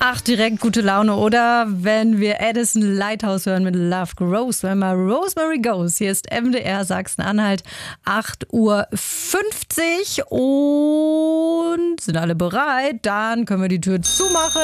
Ach, direkt gute Laune, oder? Wenn wir Addison Lighthouse hören mit Love Grows, wenn mal Rosemary Goes. Hier ist MDR Sachsen-Anhalt, 8:50 Uhr und sind alle bereit? Dann können wir die Tür zumachen.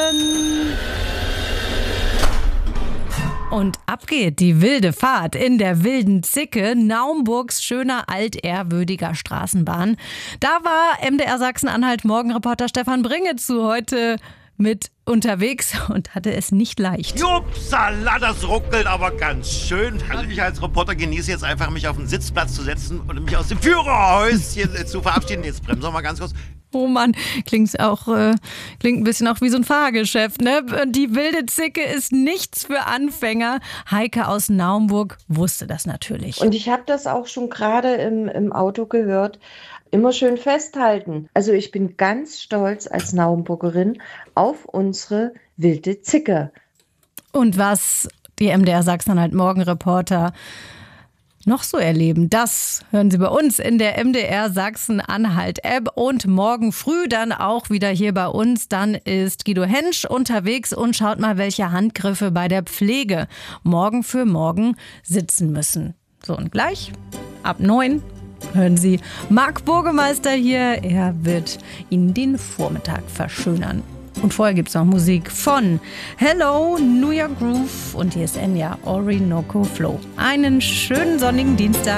Und ab geht die wilde Fahrt in der wilden Zicke, Naumburgs schöner, altehrwürdiger Straßenbahn. Da war MDR Sachsen-Anhalt Morgenreporter Stefan Bringetzu heute mit unterwegs und hatte es nicht leicht. Jupsala, das ruckelt aber ganz schön. Also ich als Reporter genieße jetzt einfach, mich auf den Sitzplatz zu setzen und mich aus dem Führerhäuschen zu verabschieden. Jetzt bremsen wir mal ganz kurz. Oh Mann, klingt ein bisschen auch wie so ein Fahrgeschäft, ne? Die wilde Zicke ist nichts für Anfänger. Heike aus Naumburg wusste das natürlich. Und ich habe das auch schon gerade im Auto gehört. Immer schön festhalten. Also ich bin ganz stolz als Naumburgerin auf unsere wilde Zicke. Und was die MDR Sachsen-Anhalt Morgenreporter noch so erleben, das hören Sie bei uns in der MDR Sachsen-Anhalt App und morgen früh dann auch wieder hier bei uns. Dann ist Guido Hensch unterwegs und schaut mal, welche Handgriffe bei der Pflege morgen für morgen sitzen müssen. So, und gleich ab 9 hören Sie Marc Burgemeister hier. Er wird Ihnen den Vormittag verschönern. Und vorher gibt es noch Musik von Hello, New York Groove und hier ist Enya, Orinoco Flow. Einen schönen sonnigen Dienstag.